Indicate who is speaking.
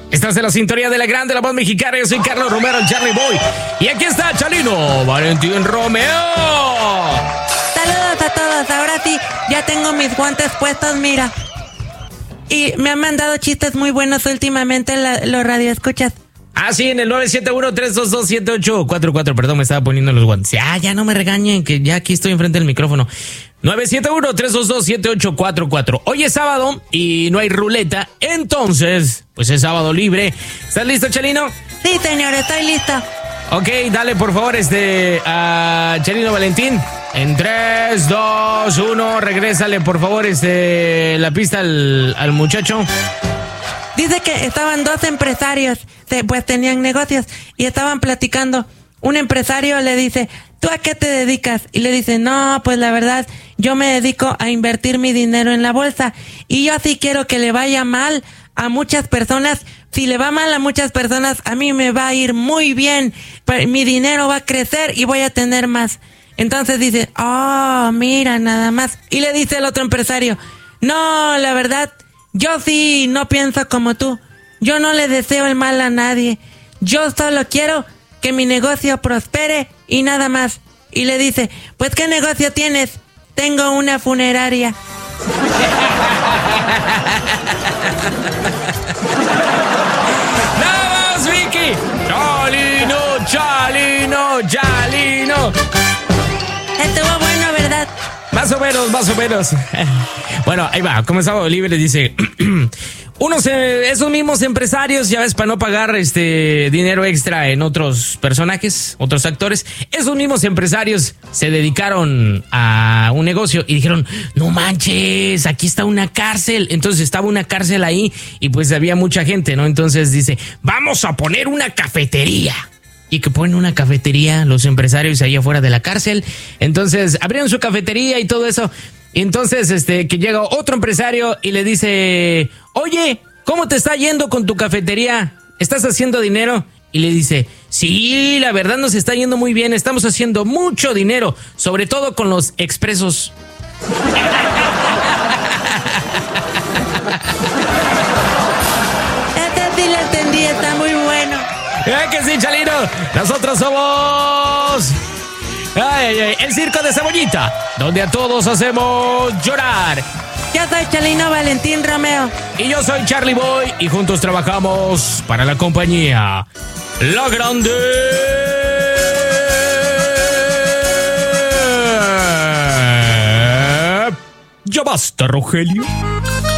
Speaker 1: Estás en la sintonía de la grande, la voz mexicana. Yo soy Carlos Romero, Charlie Boy. Y aquí está Chalino Valentín Romeo.
Speaker 2: Saludos a todos. Ahora sí, ya tengo mis guantes puestos, mira. Y me han mandado chistes muy buenos últimamente los radioescuchas.
Speaker 1: Ah, sí, en el 971-322-7844. Perdón, me estaba poniendo los guantes. Ya no me regañen, que ya aquí estoy enfrente del micrófono. 971-322-7844. Hoy es sábado y no hay ruleta, entonces, pues es sábado libre. ¿Estás listo, Chalino?
Speaker 2: Sí, señor, estoy listo.
Speaker 1: Ok, dale por favor a Chalino Valentín. En 3, 2, 1, regrésale por favor la pista al muchacho.
Speaker 2: Dice que estaban dos empresarios, pues tenían negocios y estaban platicando. Un empresario le dice, ¿tú a qué te dedicas? Y le dice, no, pues la verdad, yo me dedico a invertir mi dinero en la bolsa. Y yo sí quiero que le vaya mal a muchas personas. Si le va mal a muchas personas, a mí me va a ir muy bien. Mi dinero va a crecer y voy a tener más. Entonces dice, oh, mira, nada más. Y le dice el otro empresario, no, la verdad, yo sí no pienso como tú. Yo no le deseo el mal a nadie. Yo solo quiero que mi negocio prospere y nada más. Y le dice, pues ¿qué negocio tienes? Tengo una funeraria.
Speaker 1: ¡Nada más, Vicky! ¡Chalino!
Speaker 2: Estuvo bueno, ¿verdad?
Speaker 1: Más o menos. Bueno, ahí va, como sábado libre dice... esos mismos empresarios, ya ves, para no pagar dinero extra en otros personajes, otros actores, esos mismos empresarios se dedicaron a un negocio y dijeron, no manches, aquí está una cárcel. Entonces estaba una cárcel ahí y pues había mucha gente, ¿no? Entonces dice, vamos a poner una cafetería. Y que ponen una cafetería los empresarios ahí afuera de la cárcel. Entonces abrieron su cafetería y todo eso. Y entonces que llega otro empresario y le dice, oye, ¿cómo te está yendo con tu cafetería? ¿Estás haciendo dinero? Y le dice, sí, la verdad nos está yendo muy bien, estamos haciendo mucho dinero, sobre todo con los expresos.
Speaker 2: Este sí lo entendí, está muy bueno.
Speaker 1: Que sí, Chalino, nosotros somos... el circo de Cebollita, donde a todos hacemos llorar.
Speaker 2: Yo soy Chalino Valentín Romeo.
Speaker 1: Y yo soy Charlie Boy y juntos trabajamos para la compañía La Grande. Ya basta, Rogelio.